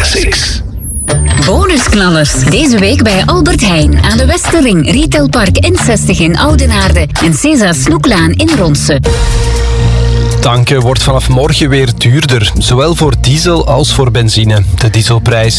Classics. Bonusknallers. Deze week bij Albert Heijn aan de Westerring, Retailpark N60 in Oudenaarde en César Snoeklaan in Ronse. Tanken wordt vanaf morgen weer duurder, zowel voor diesel als voor benzine. De dieselprijs